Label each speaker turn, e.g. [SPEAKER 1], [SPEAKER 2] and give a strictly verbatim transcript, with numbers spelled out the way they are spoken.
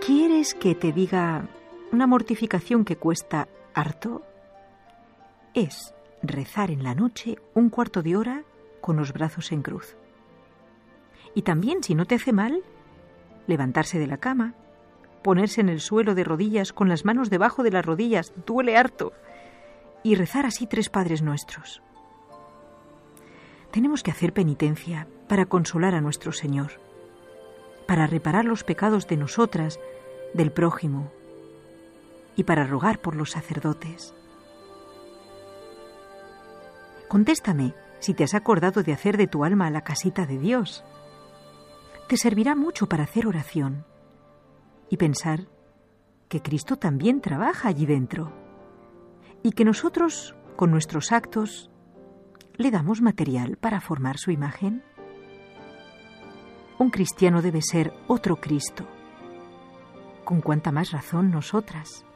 [SPEAKER 1] ¿Quieres que te diga una mortificación que cuesta harto? Es rezar en la noche un cuarto de hora con los brazos en cruz. Y también, si no te hace mal, levantarse de la cama, ponerse en el suelo de rodillas con las manos debajo de las rodillas, duele harto, y rezar así tres Padres Nuestros. Tenemos que hacer penitencia para consolar a nuestro Señor, para reparar los pecados de nosotras, del prójimo, y para rogar por los sacerdotes. Contéstame si te has acordado de hacer de tu alma la casita de Dios. Te servirá mucho para hacer oración y pensar que Cristo también trabaja allí dentro y que nosotros, con nuestros actos, le damos material para formar su imagen. Un cristiano debe ser otro Cristo. Con cuánta más razón nosotras.